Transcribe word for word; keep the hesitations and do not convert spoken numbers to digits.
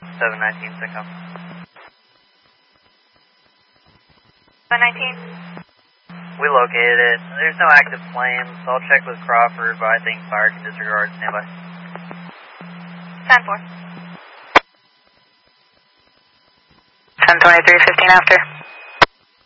seven nineteen, Sicko. seven nineteen? We located it. There's no active flames. I'll check with Crawford, but I think fire can disregard. Stand by. ten four. ten twenty-three, fifteen after.